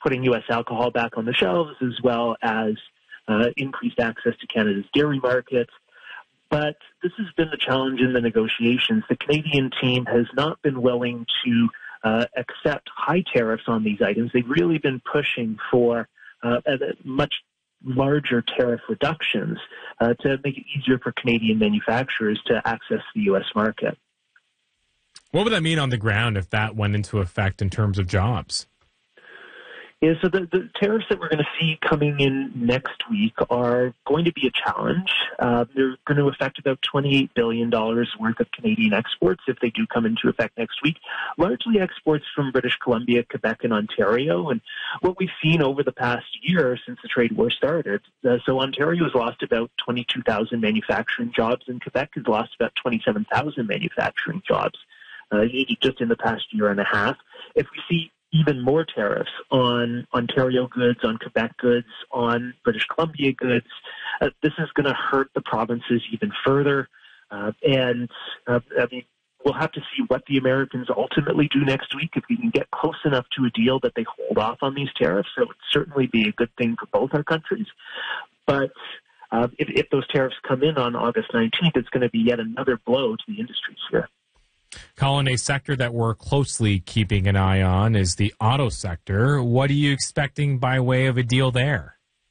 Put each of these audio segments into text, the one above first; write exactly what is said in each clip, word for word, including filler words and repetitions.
putting U S alcohol back on the shelves, as well as uh, increased access to Canada's dairy markets. But this has been the challenge in the negotiations. The Canadian team has not been willing to uh, accept high tariffs on these items. They've really been pushing for uh, much larger tariff reductions uh, to make it easier for Canadian manufacturers to access the U S market. What would that mean on the ground if that went into effect in terms of jobs? Yeah, so the, the tariffs that we're going to see coming in next week are going to be a challenge. Uh, they're going to affect about twenty-eight billion dollars worth of Canadian exports if they do come into effect next week, largely exports from British Columbia, Quebec, and Ontario. And what we've seen over the past year since the trade war started, uh, so Ontario has lost about twenty-two thousand manufacturing jobs, and Quebec has lost about twenty-seven thousand manufacturing jobs uh, just in the past year and a half. If we see even more tariffs on Ontario goods, on Quebec goods, on British Columbia goods, Uh, this is going to hurt the provinces even further. Uh, and uh, I mean, we'll have to see what the Americans ultimately do next week. If we can get close enough to a deal that they hold off on these tariffs, that would certainly be a good thing for both our countries. But uh, if, if those tariffs come in on August nineteenth, it's going to be yet another blow to the industries here. Colin, a sector that we're closely keeping an eye on is the auto sector. What are you expecting by way of a deal there?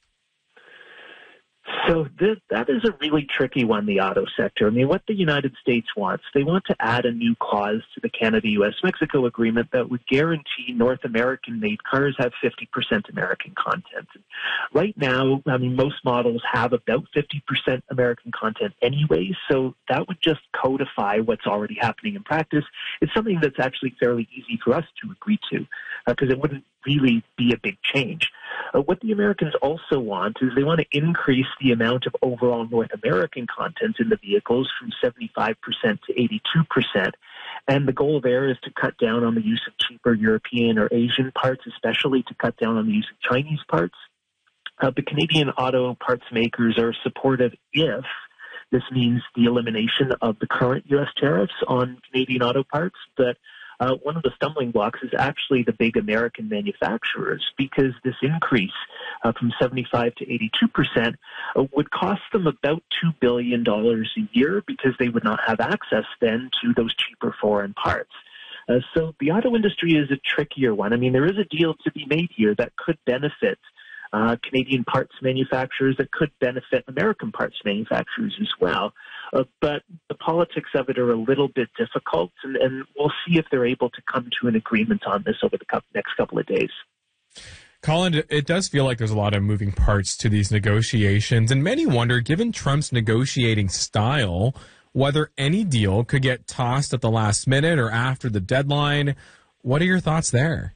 So this, that is a really tricky one, the auto sector. I mean, what the United States wants, they want to add a new clause to the Canada-U S Mexico agreement that would guarantee North American-made cars have fifty percent American content. Right now, I mean, most models have about fifty percent American content anyway, so that would just codify what's already happening in practice. It's something that's actually fairly easy for us to agree to because uh, it wouldn't really be a big change. Uh, what the Americans also want is they want to increase the amount of overall North American content in the vehicles from seventy-five percent to eighty-two percent. And the goal there is to cut down on the use of cheaper European or Asian parts, especially to cut down on the use of Chinese parts. Uh, the Canadian auto parts makers are supportive if this means the elimination of the current U S tariffs on Canadian auto parts, but Uh, one of the stumbling blocks is actually the big American manufacturers, because this increase uh, from seventy-five to eighty-two percent uh, would cost them about two billion dollars a year because they would not have access then to those cheaper foreign parts. Uh, so the auto industry is a trickier one. I mean, there is a deal to be made here that could benefit Uh, Canadian parts manufacturers, that could benefit American parts manufacturers as well. Uh, but the politics of it are a little bit difficult, and, and we'll see if they're able to come to an agreement on this over the co- next couple of days. Colin, it does feel like there's a lot of moving parts to these negotiations, and many wonder, given Trump's negotiating style, whether any deal could get tossed at the last minute or after the deadline. What are your thoughts there?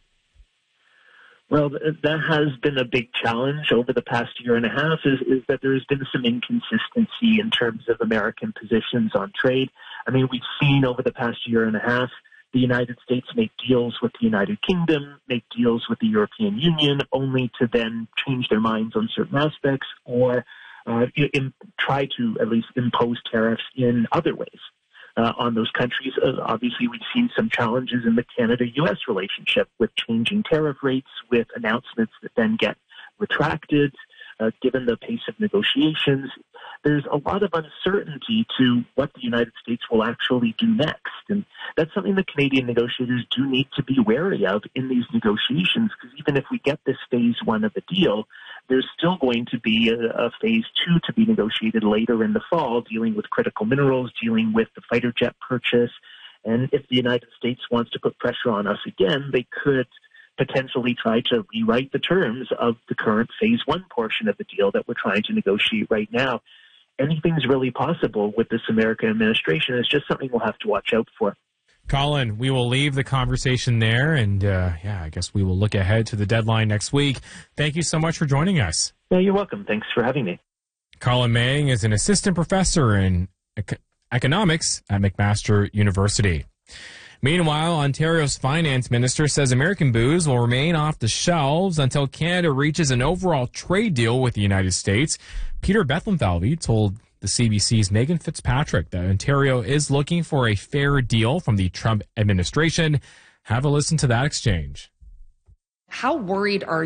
Well, that has been a big challenge over the past year and a half, is, is that there's been some inconsistency in terms of American positions on trade. I mean, we've seen over the past year and a half the United States make deals with the United Kingdom, make deals with the European Union, only to then change their minds on certain aspects or uh, in, try to at least impose tariffs in other ways. Uh, on those countries. Uh, obviously, we've seen some challenges in the Canada-U S relationship with changing tariff rates, with announcements that then get retracted, uh, given the pace of negotiations. There's a lot of uncertainty to what the United States will actually do next. And that's something the Canadian negotiators do need to be wary of in these negotiations, because even if we get this phase one of the deal, there's still going to be a, a phase two to be negotiated later in the fall, dealing with critical minerals, dealing with the fighter jet purchase. And if the United States wants to put pressure on us again, they could potentially try to rewrite the terms of the current phase one portion of the deal that we're trying to negotiate right now. Anything's really possible with this American administration. It's just something we'll have to watch out for. Colin, we will leave the conversation there, and uh, yeah, I guess we will look ahead to the deadline next week. Thank you so much for joining us. Yeah, you're welcome. Thanks for having me. Colin Mang is an assistant professor in ec- economics at McMaster University. Meanwhile, Ontario's finance minister says American booze will remain off the shelves until Canada reaches an overall trade deal with the United States. Peter Bethlenfalvy told the C B C's Megan Fitzpatrick that Ontario is looking for a fair deal from the Trump administration. Have a listen to that exchange. How worried are